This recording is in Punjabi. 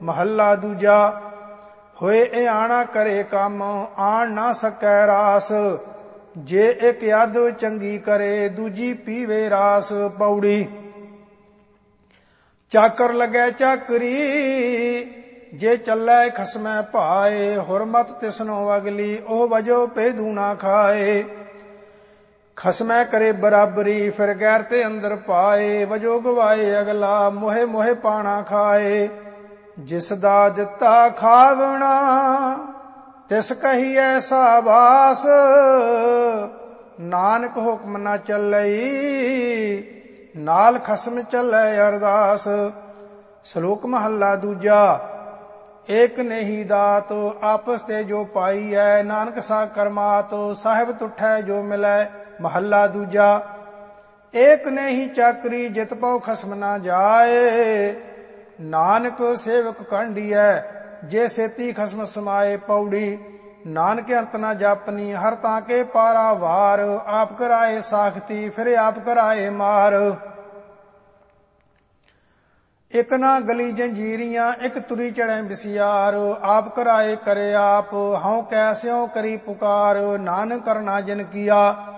ਮਹੱਲਾ ਦੂਜਾ। ਹੋਏ ਇਹ ਆਣਾ ਕਰੇ ਕੰਮ, ਆਣ ਨਾ ਸਕੈ ਰਾਸ। ਜੇ ਇੱਕ ਯਦ ਚੰਗੀ ਕਰੇ, ਦੂਜੀ ਪੀਵੇ ਰਾਸ। ਪੌੜੀ। ਚਾਕਰ ਲੱਗੈ ਚਾਕਰੀ, ਜੇ ਚੱਲੈ ਖਸਮੈ ਭਾਏ। ਹੁਰਮਤ ਤਿਸਨੋ ਅਗਲੀ, ਉਹ ਵਜੋ ਭੇਦੂ ਨਾ ਖਾਏ। ਖਸਮੈ ਕਰੇ ਬਰਾਬਰੀ, ਫਿਰ ਗੈਰ ਤੇ ਅੰਦਰ ਪਾਏ। ਵਜੋ ਗਵਾਏ ਅਗਲਾ, ਮੋਹਿ ਮੋਹਿ ਪਾਣਾ ਖਾਏ। ਜਿਸ ਦਾ ਦਿੱਤਾ ਖਾਵਣਾ, ਤਿਸ ਕਹੀਐ ਸਾਬਾਸ। ਨਾਨਕ ਹੁਕਮ ਨਾ ਚੱਲਈ, ਨਾਲ ਖਸਮ ਚੱਲੈ ਅਰਦਾਸ। ਸ਼ਲੋਕ ਮਹੱਲਾ ਦੂਜਾ। ਏਕ ਨਹੀਂ ਦਾਤ, ਆਪਸ ਤੇ ਜੋ ਪਾਈ ਹੈ। ਨਾਨਕ ਸਾ ਕਰਮਾਤ, ਸਾਹਿਬ ਤੁਠੈ ਜੋ ਮਿਲੈ। ਮਹੱਲਾ ਦੂਜਾ। ਏਕ ਨਹੀਂ ਚਾਕਰੀ, ਜਿਤ ਪਉ ਖਸਮ ਨਾ ਜਾਏ। ਨਾਨਕ ਸੇਵਕ ਕਾਂਢੀਐ, ਜੇ ਸੇਤੀ ਖਸਮ ਸਮਾਏ। ਪੌੜੀ। ਨਾਨਕ ਅੰਤ ਨਾ ਜਾਪਨੀ, ਹਰ ਤਾਂ ਕੇ ਪਾਰਾ ਵਾਰ। ਆਪ ਕਰਾਏ ਸਾਖਤੀ, ਫਿਰ ਆਪ ਕਰਾਏ ਮਾਰ। ਇੱਕ ਨਾ ਗਲੀ ਜੰਜੀਰੀਆਂ, ਇੱਕ ਤੁਰੀ ਚੜ੍ਹੈ ਬਿਸਿਆਰ। ਆਪ ਕਰਾਏ ਕਰੇ ਆਪ, ਹਉ ਕੈਸਿਉ ਕਰੀ ਪੁਕਾਰ। ਨਾਨਕ ਕਰਨਾ ਜਿਨ ਕੀਆ,